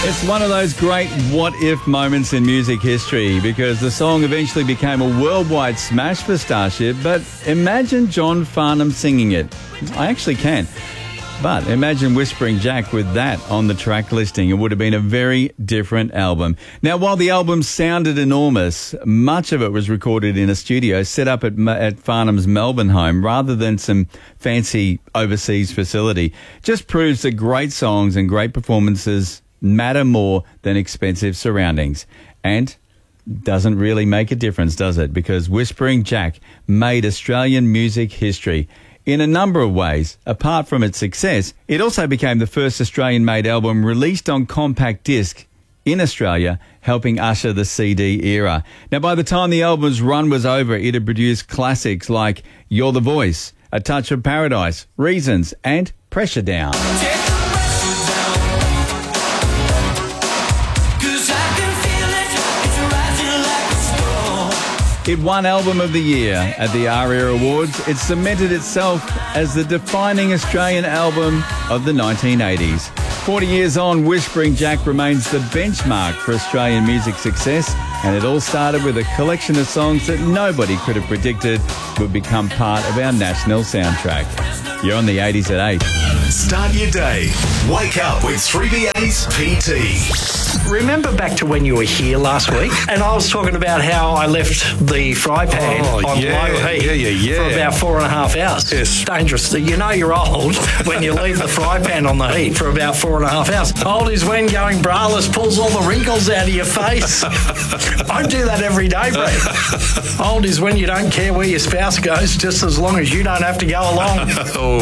It's one of those great what-if moments in music history because the song eventually became a worldwide smash for Starship, but imagine John Farnham singing it. I actually can. But imagine Whispering Jack with that on the track listing. It would have been a very different album. Now, while the album sounded enormous, much of it was recorded in a studio set up at Farnham's Melbourne home rather than some fancy overseas facility. Just proves that great songs and great performances matter more than expensive surroundings. And doesn't really make a difference, does it? Because Whispering Jack made Australian music history. In a number of ways, apart from its success, it also became the first Australian-made album released on compact disc in Australia, helping usher the CD era. Now, by the time the album's run was over, it had produced classics like You're the Voice, A Touch of Paradise, Reasons, and Pressure Down. It won Album of the Year at the ARIA Awards. It cemented itself as the defining Australian album of the 1980s. 40 years on, Whispering Jack remains the benchmark for Australian music success, and it all started with a collection of songs that nobody could have predicted would become part of our national soundtrack. You're on the 80s at 8. Start your day. Wake up with 3BA's PT. Remember back to when you were here last week and I was talking about how I left the fry pan on low heat for about 4.5 hours. Yes. Dangerous. You know you're old when you leave the fry pan on the heat for about 4.5 hours. Old is when going braless pulls all the wrinkles out of your face. I do that every day, Brett. Old is when you don't care where your spouse goes just as long as you don't have to go along.